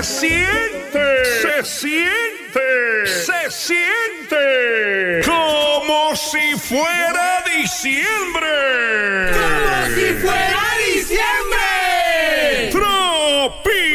Se siente, se siente, se siente como si fuera diciembre. Como si fuera